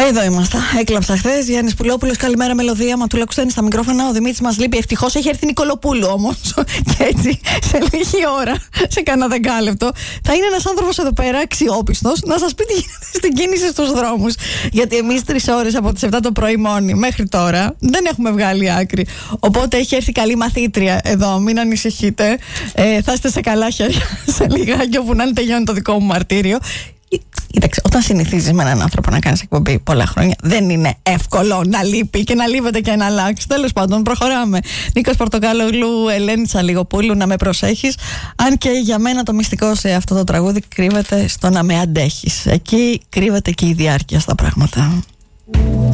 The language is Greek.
Εδώ είμαστε. Έκλαψα χθες. Γιάννης Πουλόπουλος, καλημέρα μελωδία. Ματούλα Κουστένη στα μικρόφωνα. Ο Δημήτρης μας λείπει. Ευτυχώς έχει έρθει η Νικολοπούλου όμως. Και έτσι, σε λίγη ώρα, σε κανένα δεκάλεπτο, θα είναι ένας άνθρωπος εδώ πέρα, αξιόπιστος, να σας πει τι γίνεται στην κίνηση στους δρόμους. Γιατί εμείς 3 ώρες από τις 7 το πρωί μόνοι μέχρι τώρα δεν έχουμε βγάλει άκρη. Οπότε έχει έρθει καλή μαθήτρια εδώ. Μην ανησυχείτε. Θα είστε σε καλά χέρια σε λιγάκι, όπου να είναι τελειώνει το δικό μου μαρτύριο. Κοίταξε, όταν συνηθίζεις με έναν άνθρωπο να κάνεις εκπομπή πολλά χρόνια, δεν είναι εύκολο να λείπει και να λείπεται και να αλλάξει. Τέλος πάντων, προχωράμε. Νίκος Πορτοκάλογλου, Ελένη Τσαλιγοπούλου, να με προσέχεις. Αν και για μένα το μυστικό σε αυτό το τραγούδι κρύβεται στο να με αντέχεις. Εκεί κρύβεται και η διάρκεια στα πράγματα.